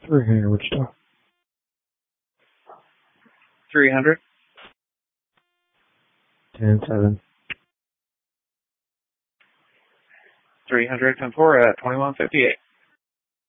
300 Wichita. 300. 10-7. 300, 10-4 at 2158.